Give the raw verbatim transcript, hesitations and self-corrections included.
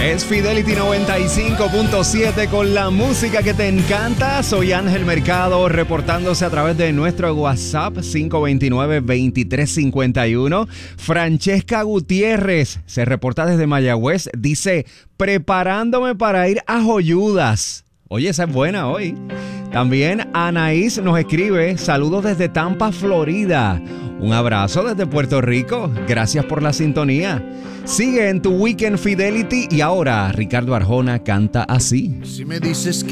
Es Fidelity noventa y cinco punto siete con la música que te encanta. Soy Ángel Mercado reportándose a través de nuestro WhatsApp cinco dos nueve, dos tres cinco uno. Francesca Gutiérrez se reporta desde Mayagüez. Dice, preparándome para ir a Joyudas. Oye, esa es buena hoy. También Anaís nos escribe, saludos desde Tampa, Florida. Un abrazo desde Puerto Rico. Gracias por la sintonía. Sigue en tu Weekend Fidelity y ahora Ricardo Arjona canta así. Si me dices que